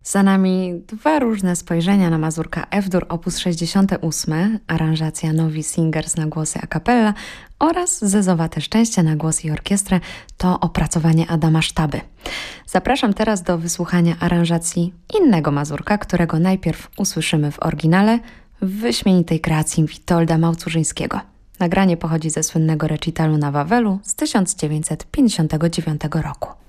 Za nami dwa różne spojrzenia na mazurka F-dur op. 68, aranżacja Novi Singers na głosy a cappella oraz Zezowate Szczęście na głos i orkiestrę to opracowanie Adama Sztaby. Zapraszam teraz do wysłuchania aranżacji innego mazurka, którego najpierw usłyszymy w oryginale w wyśmienitej kreacji Witolda Małcurzyńskiego. Nagranie pochodzi ze słynnego recitalu na Wawelu z 1959 roku.